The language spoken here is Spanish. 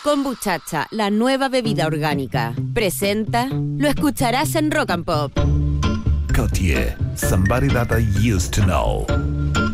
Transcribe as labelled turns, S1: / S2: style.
S1: Kombuchacha, la nueva bebida orgánica. Presenta, lo escucharás en Rock and Pop.
S2: Gautier, somebody that I used to know.